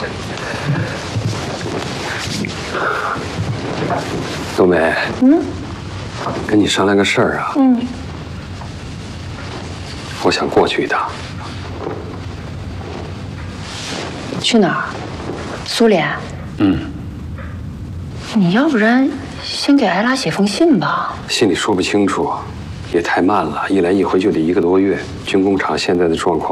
冬梅，跟你商量个事儿啊。我想过去一趟。 去哪儿？苏联？你要不然先给艾拉写封信吧。 信里说不清楚，也太慢了，一来一回就得1个多月。军工厂现在的状况。